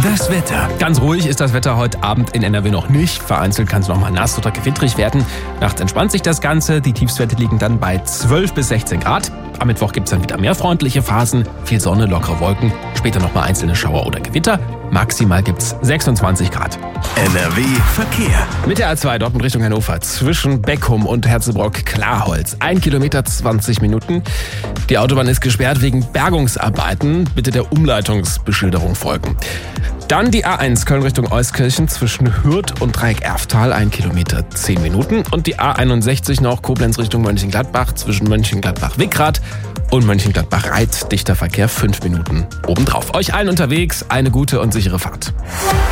Das Wetter. Ganz ruhig ist das Wetter heute Abend in NRW noch nicht. Vereinzelt kann es noch mal nass oder gewittrig werden. Nachts entspannt sich das Ganze. Die Tiefstwerte liegen dann bei 12 bis 16 Grad. Am Mittwoch gibt es dann wieder mehr freundliche Phasen. Viel Sonne, lockere Wolken. Später noch mal einzelne Schauer oder Gewitter. Maximal gibt es 26 Grad. NRW Verkehr. Mit der A2 Dortmund Richtung Hannover zwischen Beckum und Herzebrock-Klarholz. 1 Kilometer 20 Minuten. Die Autobahn ist gesperrt wegen Bergungsarbeiten. Bitte der Umleitungsbeschilderung folgen. Dann die A1 Köln Richtung Euskirchen zwischen Hürth und Dreieck-Erftal, 1 Kilometer 10 Minuten. Und die A61 noch Koblenz Richtung Mönchengladbach zwischen Mönchengladbach-Wickrath und Mönchengladbach-Reit. Dichter Verkehr, 5 Minuten obendrauf. Euch allen unterwegs eine gute und sichere Fahrt.